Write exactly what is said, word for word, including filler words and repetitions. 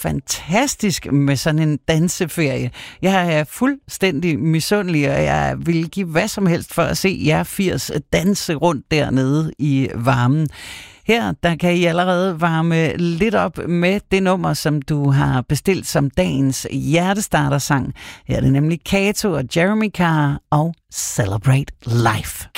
fantastisk med sådan en danseferie. Jeg er fuldstændig misundelig, og jeg vil give hvad som helst for at se jer firs danse rundt dernede i varmen. Her, der kan I allerede varme lidt op med det nummer, som du har bestilt som dagens hjertestartersang. Her er det nemlig Kato og Jeremy Carr og Celebrate Life.